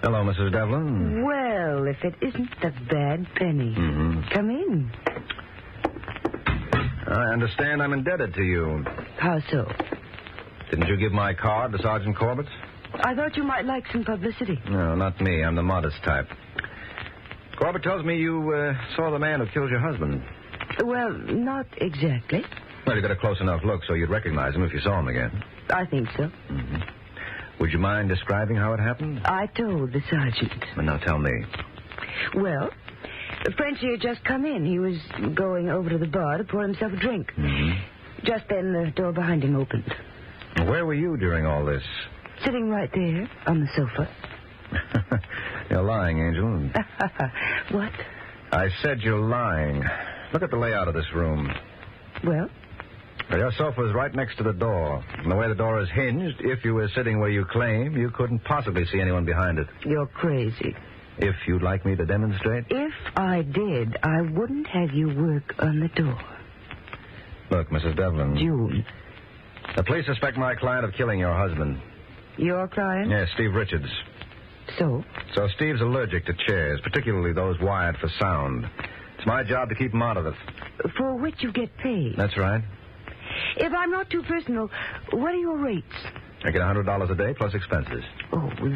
Hello, Mrs. Devlin. Well, if it isn't the Bad Penny. Mm-hmm. Come in. I understand I'm indebted to you. How so? Didn't you give my card to Sergeant Corbett? I thought you might like some publicity. No, not me. I'm the modest type. Corbett tells me you saw the man who killed your husband. Well, not exactly. Well, you got a close enough look so you'd recognize him if you saw him again. I think so. Mm-hmm. Would you mind describing how it happened? I told the sergeant. Well, now tell me. Well, Frenchie had just come in. He was going over to the bar to pour himself a drink. Mm-hmm. Just then the door behind him opened. Where were you during all this? Sitting right there on the sofa. You're lying, Angel. What? I said you're lying. Look at the layout of this room. Well? Your sofa is right next to the door. And the way the door is hinged, if you were sitting where you claim, you couldn't possibly see anyone behind it. You're crazy. If you'd like me to demonstrate? If I did, I wouldn't have you work on the door. Look, Mrs. Devlin. June. The police suspect my client of killing your husband. Your client? Yes, Steve Richards. So? So Steve's allergic to chairs, particularly those wired for sound. It's my job to keep him out of it. For which you get paid. That's right. If I'm not too personal, what are your rates? I get $100 a day plus expenses. Oh,